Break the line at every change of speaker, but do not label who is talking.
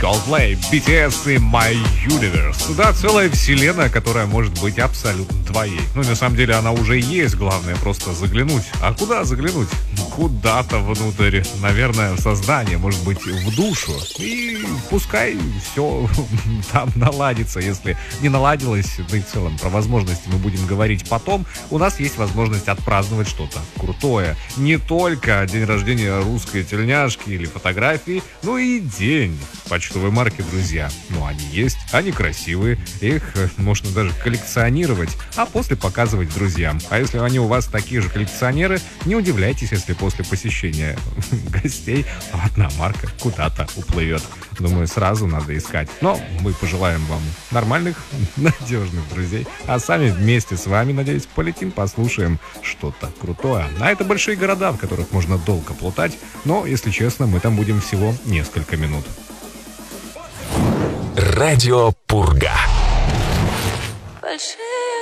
Coldplay, BTS и My Universe. Да, целая вселенная, которая может быть абсолютно твоей. Ну, на самом деле, она уже есть, главное просто заглянуть. А куда заглянуть? Куда-то внутрь, наверное, в сознание, может быть, в душу. И пускай все там наладится. Если не наладилось, да и в целом про возможности мы будем говорить потом, у нас есть возможность отпраздновать что-то крутое. Не только день рождения русской тельняшки или фотографии, но и день почтовой марки, друзья. Ну, они есть, они красивые, их можно даже коллекционировать, а после показывать друзьям. А если они у вас такие же коллекционеры, не удивляйтесь, если после посещения гостей одна марка куда-то уплывет. Думаю, сразу надо искать. Но мы пожелаем вам нормальных, надежных друзей, а сами вместе с вами, надеюсь, полетим, послушаем что-то крутое. А это большие города, в которых можно долго плутать, но, если честно, мы там будем всего несколько минут.
Радио Пурга.